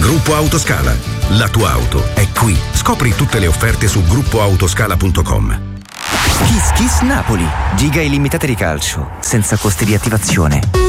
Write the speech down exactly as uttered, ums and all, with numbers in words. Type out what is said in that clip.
Gruppo Autoscala. La tua auto è qui. Scopri tutte le offerte su gruppo autoscala punto com. Kiss Kiss Napoli. Giga illimitati di calcio, senza costi di attivazione.